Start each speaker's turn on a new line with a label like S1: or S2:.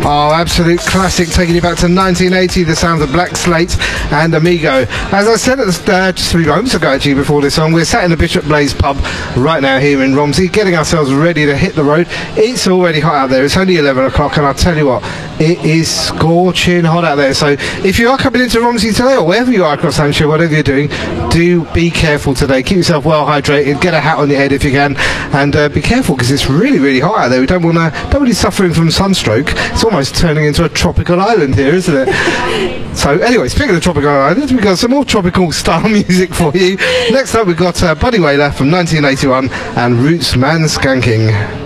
S1: Oh, absolute classic, taking you back to 1980, the sounds of Black Slate and Amigo. As I said just a few moments ago, actually, before this song, we're sat in the Bishop Blaze pub right now here in Romsey, getting ourselves ready to hit the road. It's already hot out there. It's only 11 o'clock, and I'll tell you what, it is scorching hot out there. So if you are coming into Romsey today, or wherever you are across Hampshire, whatever you're doing, do be careful today. Keep yourself well hydrated, get a hat on your head if you can, and be careful, because it's really, really hot out there. We don't want to suffering from sunstroke. It's almost turning into a tropical island here, isn't it? So anyway, speaking of tropical islands, we've got some more tropical style music for you. Next up, we've got Buddy Wailer from 1981 and Roots Man Skanking.